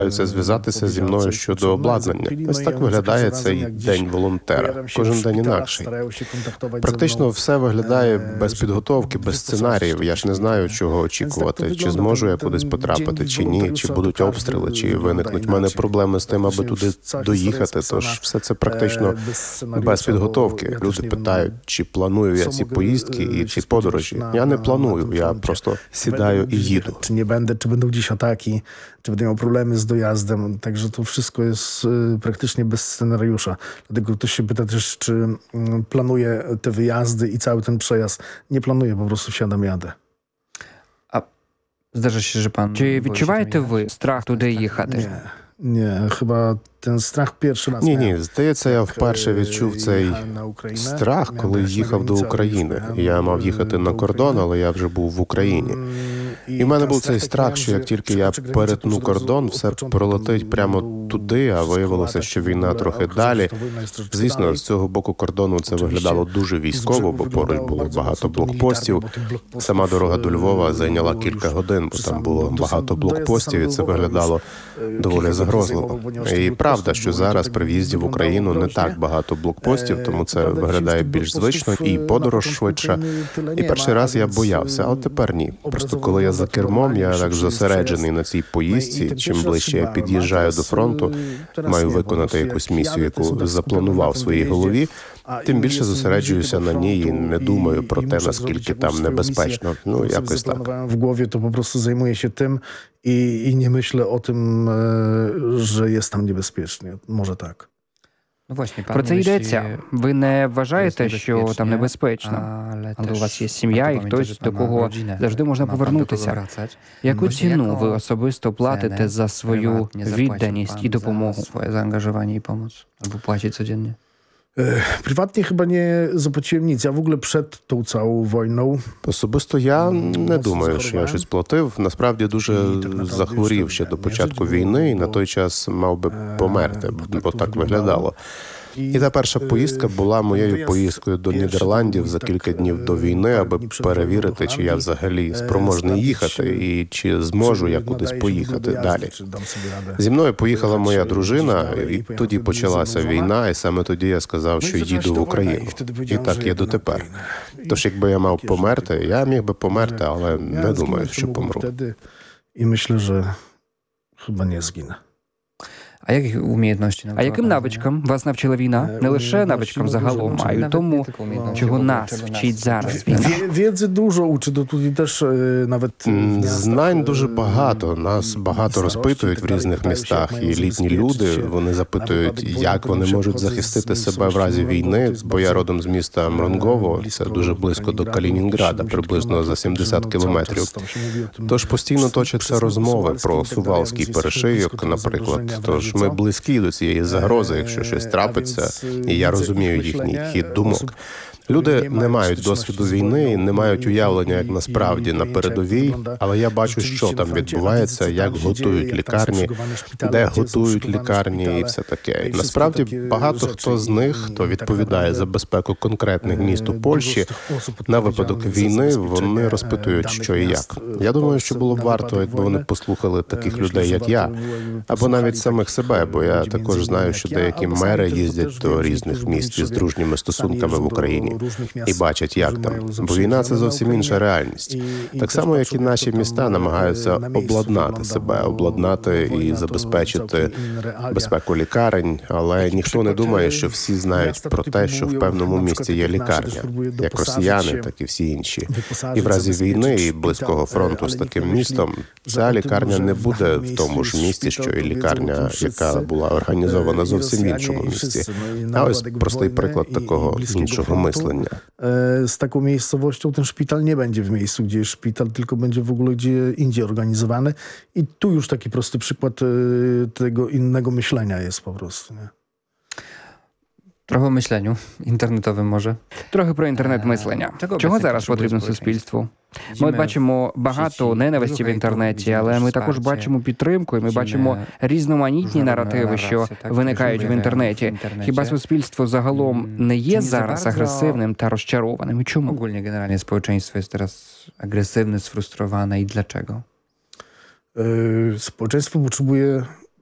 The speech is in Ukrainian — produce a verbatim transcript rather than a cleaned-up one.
зв'язатися зі мною щодо обладнання. Ось так виглядає цей день волонтера. Кожен день інакший. Практично все виглядає без підготовки, без сценаріїв. Я ж не знаю, чого очікувати. Чи зможу я кудись потрапити, чи ні, чи будуть обстріли, чи виникнуть в мене проблеми з тим, аби туди доїхати. Тож все це практично без підготовки. Люди питають, чи планую я ці поїздки і ці подорожі. Я не планую, я просто сідаю і їду. Czy nie będę, czy będą gdzieś ataki, czy będę miał problemy z dojazdem. Także to wszystko jest y, praktycznie bez scenariusza. Dlatego ktoś się pyta też, czy y, planuję te wyjazdy i cały ten przejazd. Nie planuję, po prostu wsiadam, jadę. А здається, що пан... Чи відчуваєте ви страх туди їхати? Nie, nie, chyba ten strach pierwszy raz Ні, miałem. ні, здається, я вперше відчув цей Jechałem na Ukrainę. страх, Miałem коли dojechać na їхав до granicę, України. ale Я już мав їхати на do кордон, Ukrainy. але я вже був в Україні. І в І мене ten був strach цей taki страх, miałem, що як że тільки я przekroczę granicę, перетну to od кордон, razu все od początku пролетить прямо będą туди, а виявилося, wkładać що w війна ogóle, трохи a okazało się, далі. że to wojna jest troszeczkę Звісно, dalej. з цього боку кордону це Oczywiście виглядало дуже z військово, brzegu бо поруч wyglądało було bardzo багато mocno to блокпостів. militarnie, bo tych blokpostów, Сама дорога до Львова e, зайняла było кілька już годин, бо przy там samym- було do багато sam- блокпостів, і dojazd це do Lwowa виглядало już, e, доволі kilka загрозливо. godzin zajmowało, ponieważ І tych правда, blokpostów що było, i зараз to при tak в'їзді в wyglądało Україну не groźnie. так багато блокпостів, Е, тому це це правда, виглядає дійсно, більш блокпостів, звично, і е, подорож на швидше. України тyle І nie перший ma, раз a я więc, боявся, а е, тепер ні. Просто образово коли я за так кермом, я нормально, так швидше зосереджений на цій поїздці, ten чим pierwszy raz ближче я się bałem, a під'їжджаю до teraz, фронту, e, teraz маю nie, po виконати prostu якусь jak місію, jadę, to jestem яку tak skupiony запланував na в tym своїй wyjeździe, голові, a тим im більше jestem зосереджуюся bliżej на tego ній і frontu не думаю i- про i те, muszę наскільки zrobić jakąś там swoją небезпечно. misję, Ну, którą sobie якось так. zaplanowałem w głowie, to po prostu zajmuję się tym i, i nie myślę o tym, e, że jest tam niebezpiecznie. Może tak. Ну, właśnie, Про це йдеться. Ви не вважаєте, що там небезпечно? Але у вас є сім'я і хтось, до кого завжди можна повернутися. Яку ціну ви особисто платите за свою відданість і допомогу? Своє заангажування і pomoc? Albo płacić codziennie? E, Prywatnie chyba nie zapłaciłem nic. Ja w ogóle przed tą całą wojną Особисто я не Моцно думаю, що я захворівав. щось платив. Насправді дуже І так направді захворів ж ще там до не початку жить війни, і було, на бо, той час мав би е, померти, бо так бо то так виглядало. виглядало. І та перша поїздка була моєю виїзд поїздкою до перший Нідерландів був за так, кілька днів е, до війни, пару аби днів перед перевірити, виїздом чи я до взагалі Голландії, спроможний е, їхати спrawdzić, і чи зможу я czy кудись nadaje się w ogóle поїхати do далі. jazdy, czy dam sobie radę. Зі мною поїхала Поїхати моя ще дружина, далі, і і поїхати тоді туди почалася знову війна, і саме тоді я сказав, Ну, і що почалася їду в та Україну. війна, і вtedy І powiedziałem, так że є jedę na дотепер. Україну. Тож якби я мав Таке померти, життя. я міг би померти, але Ja не думаю, zginąć що to mógłbym помру. wtedy i myślę, że chyba nie zginę. А яких умієтності А яким навичкам вас навчила війна? Не лише навичкам загалом, а й тому, чого нас вчить зараз війна. Wie- Wiedzy dużo uczy, to tutaj też e, nawet М, w miastach, Знань e, дуже багато. Нас багато старості розпитують і в так різних далі, містах. як І мають літні забезпечити люди, вони запитують, на випадок як вони війни, можуть походить захистити з себе в разі місцевості війни, Мронгово, бо я це родом з міста е, Мронгово, це близько дуже близько до Калінінграда, приблизно за сімдесят кілометрів. Тож постійно точаться розмови про Сувалський перешийок, наприклад. Тож ми близькі до цієї загрози, якщо щось трапиться, і я розумію їхній хід думок. Люди не мають досвіду війни, не мають уявлення, як насправді на передовій, але я бачу, що там відбувається, як готують лікарні, де готують лікарні і все таке. І насправді багато хто з них, хто відповідає за безпеку конкретних міст у Польщі, на випадок війни вони розпитують, що і як. Я думаю, що було б варто, якби вони послухали таких людей, як я, або навіть самих себе, бо я також знаю, що деякі мери їздять до різних міст із дружніми стосунками в Україні і бачать, як там. Бо війна – це зовсім інша реальність. Так само, як і наші міста намагаються обладнати себе, обладнати і забезпечити безпеку лікарень, але ніхто не думає, що всі знають про те, що в певному місці є лікарня, як росіяни, так і всі інші. І в разі війни і близького фронту з таким містом, ця лікарня не буде в тому ж місці, що і лікарня, яка була організована зовсім в іншому місці. А ось простий приклад такого іншого мислення. E, Z taką miejscowością ten szpital nie będzie w miejscu, gdzie jest szpital, tylko będzie w ogóle gdzie indziej organizowany. I tu już taki prosty przykład e, tego innego myślenia jest po prostu. Nie? Трохи мишленню, інтернетовим може. Трохи про інтернет-мислення. Чого зараз потрібно суспільству? Ми бачимо багато ненависті в інтернеті, але ми також бачимо підтримку, і ми бачимо різноманітні наративи, що виникають в інтернеті. Хіба суспільство загалом не є зараз агресивним та розчарованим? І чому? Ogólnie generalnie społeczeństwo jest teraz agresywne, sfrustrowane i dlaczego? E, Społeczeństwo potrzebuje